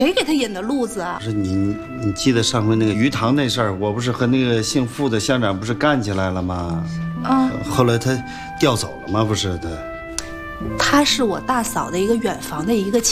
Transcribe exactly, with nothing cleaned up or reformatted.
谁给他引的路子啊？ 不是你，你记得上回那个鱼塘那事儿，我不是和那个姓傅的乡长不是干起来了吗？ 嗯， 后来他调走了吗？不是的。 他是我大嫂的一个远房的一个亲。